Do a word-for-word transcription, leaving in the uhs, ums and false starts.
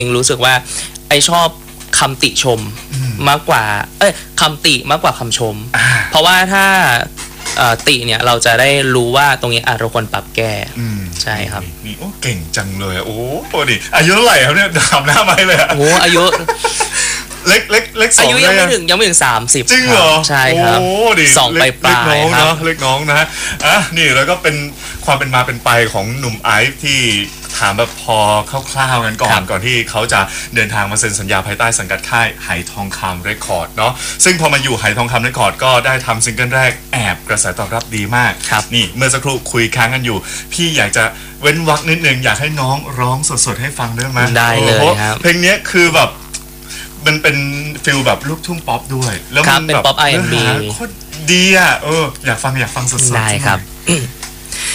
รู้สึกว่าไอชอบคำติชมมากกว่าเอ้ยคำติมากกว่าคำชมเพราะว่าถ้าติเนี่ยเราจะได้รู้ว่าตรงนี้เราควรปรับแก้ใช่ครับนี่โอ้เก่งจังเลยโอ้โหดิอายุเท่าไหร่ครับเนี่ยทำหน้าไม่เลยโอ้อายุเล็กเล็กเล็กอายุยังไม่ถึงยังไม่ถึงสามสิบจริงเหรอใช่ครับโอ้ดิสองปลายปลายครับเล็กน้องนะอ่ะนี่แล้วก็เป็นความเป็นมาเป็นไปของหนุ่มไอซ์ที่ถามแบบพอคร่าวๆกันก่อนก่อนที่เขาจะเดินทางมาเซ็นสัญญาภายใต้สังกัดค่ายไหทองคำเรคคอร์ดเนาะซึ่งพอมาอยู่ไหทองคำเรคคอร์ดก็ได้ทำซิงเกิลแรกแอบกระแสตอบรับดีมากนี่เมื่อสักครู่คุยค้างกันอยู่พี่อยากจะเว้นวรรคนิดนึงอยากให้น้องร้องสดๆให้ฟังได้ไหมได้เลยครับเพลงนี้คือแบบมันเป็นฟิลแบบลูกทุ่งป๊อปด้วยแล้วมันเป็นป๊อป อาร์ แอนด์ บีโคตรดีอ่ะเอออยากฟังอยากฟังสดๆได้ครับ